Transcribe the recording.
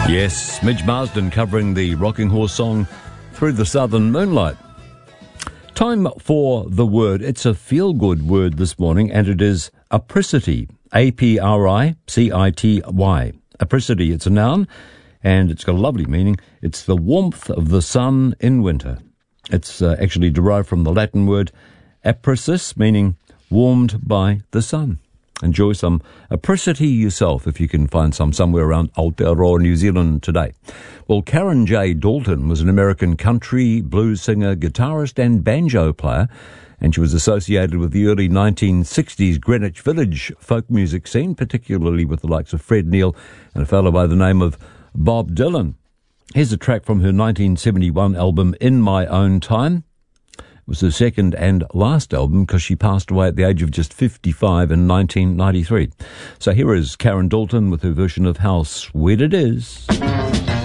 Yes, Midge Marsden covering the Rocking Horse song Through the Southern Moonlight. Time for the word. It's a feel-good word this morning, and it is apricity. A-P-R-I-C-I-T-Y. Apricity, it's a noun, and it's got a lovely meaning. It's the warmth of the sun in winter. It's actually derived from the Latin word apricis, meaning warmed by the sun. Enjoy some apricity yourself if you can find some somewhere around Aotearoa, New Zealand today. Well, Karen J. Dalton was an American country, blues singer, guitarist and banjo player, and she was associated with the early 1960s Greenwich Village folk music scene, particularly with the likes of Fred Neil and a fellow by the name of Bob Dylan. Here's a track from her 1971 album, In My Own Time. It was her second and last album because she passed away at the age of just 55 in 1993. So here is Karen Dalton with her version of How Sweet It Is.